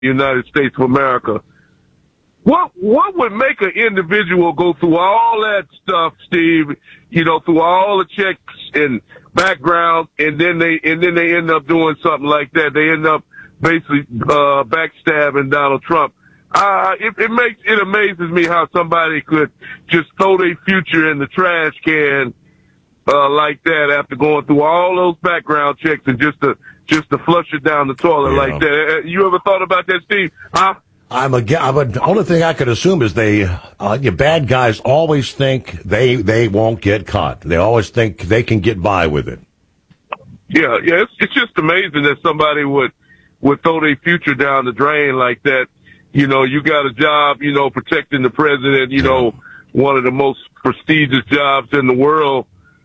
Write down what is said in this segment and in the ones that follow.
United States of America. What would make an individual go through all that stuff, Steve? Through all the checks and backgrounds, and then they end up doing something like that. They end up basically backstabbing Donald Trump. It amazes me how somebody could just throw their future in the trash can like that after going through all those background checks and just to flush it down the toilet like that. You ever thought about that, Steve? Huh? The only thing I could assume is bad guys always think they won't get caught. They always think they can get by with it. Yeah, it's just amazing that somebody would throw their future down the drain like that. You got a job, protecting the president, one of the most prestigious jobs in the world,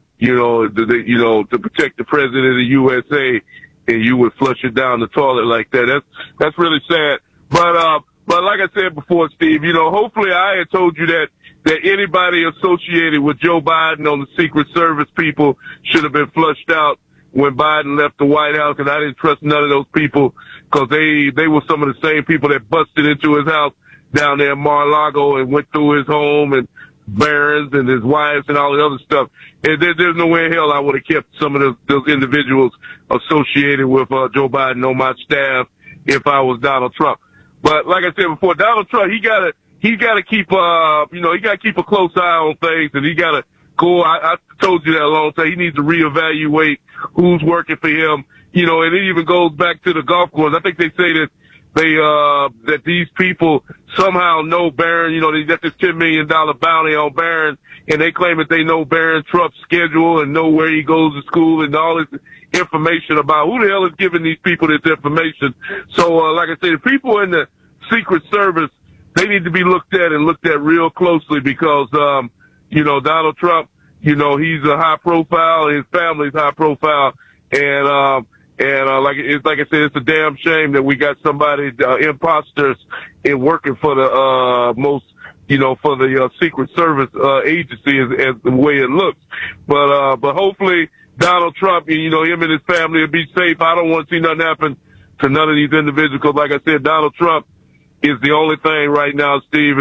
to protect the president of the USA, and you would flush it down the toilet like that. That's really sad. But like I said before, Steve, hopefully I had told you that anybody associated with Joe Biden on the Secret Service people should have been flushed out when Biden left the White House, and I didn't trust none of those people because they were some of the same people that busted into his house down there in Mar-a-Lago and went through his home and Barron's and his wives and all the other stuff. And there's no way in hell I would have kept some of those individuals associated with Joe Biden on my staff if I was Donald Trump. But like I said before, Donald Trump, he gotta keep, he gotta keep a close eye on things, and he gotta go. I told you that a long time. He needs to reevaluate who's working for him. And it even goes back to the golf course. I think they say that that these people somehow know Barron. They got this $10 million bounty on Barron, and they claim that they know Barron Trump's schedule and know where he goes to school and all this information about who the hell is giving these people this information. So, like I say, the people in the Secret Service, they need to be looked at real closely because, Donald Trump, he's a high profile, his family's high profile, and like I said, it's a damn shame that we got somebody, imposters in working for the, for the Secret Service, agency as the way it looks. But hopefully Donald Trump, him and his family will be safe. I don't want to see nothing happen to none of these individuals because, like I said, Donald Trump is the only thing right now, Steve,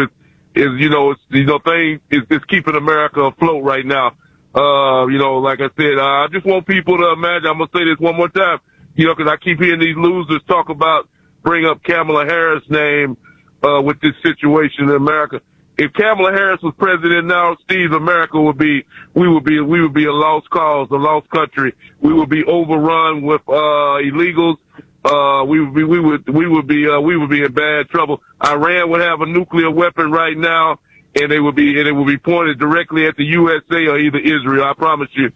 it's keeping America afloat right now. Like I said, I just want people to imagine, I'm going to say this one more time, because I keep hearing these losers bring up Kamala Harris' name, with this situation in America. If Kamala Harris was president now, Steve, America we would be a lost cause, a lost country. We would be overrun with, illegals. We would be in bad trouble. Iran would have a nuclear weapon right now, and it would be pointed directly at the USA or either Israel. I promise you.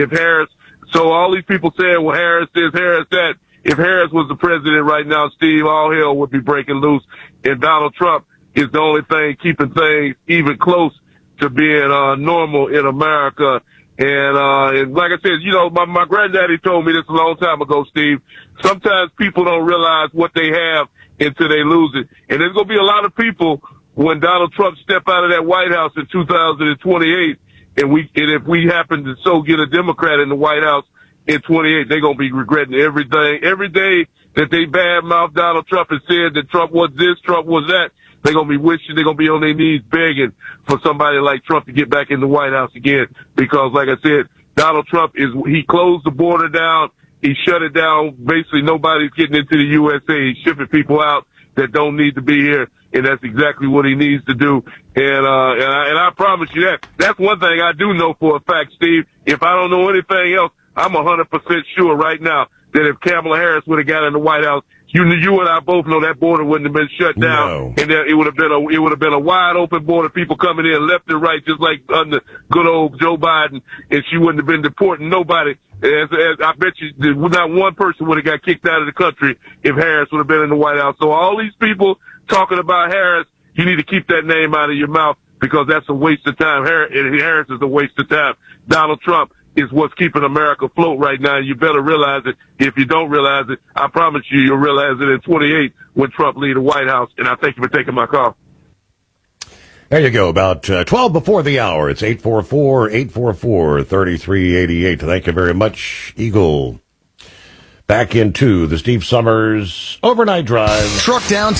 So all these people saying, well, Harris this, Harris that. If Harris was the president right now, Steve, all hell would be breaking loose. And Donald Trump is the only thing keeping things even close to being normal in America. And like I said, my granddaddy told me this a long time ago, Steve. Sometimes people don't realize what they have until they lose it. And there's going to be a lot of people when Donald Trump step out of that White House in 2028, and if we happen to get a Democrat in the White House in 28, they're going to be regretting everything. Every day that they badmouth Donald Trump and said that Trump was this, Trump was that, they're going to be wishing, they're going to be on their knees begging for somebody like Trump to get back in the White House again. Because, like I said, Donald Trump he closed the border down. He shut it down. Basically, nobody's getting into the USA. He's shipping people out that don't need to be here. And that's exactly what he needs to do. And I promise you that's one thing I do know for a fact, Steve. If I don't know anything else, I'm 100% sure right now that if Kamala Harris would have got in the White House, you and I both know that border wouldn't have been shut down, no. And that it would have been a wide open border, people coming in left and right, just like under good old Joe Biden, and she wouldn't have been deporting nobody. As I bet you, not one person would have got kicked out of the country if Harris would have been in the White House. So all these people talking about Harris, you need to keep that name out of your mouth because that's a waste of time. Harris is a waste of time. Donald Trump is what's keeping America afloat right now. You better realize it. If you don't realize it, I promise you'll realize it in 28 when Trump leaves the White House. And I thank you for taking my call. There you go. About 12 before the hour. It's 844-844-3388. Thank you very much, Eagle. back into the Steve Summers Overnight Drive. Truck down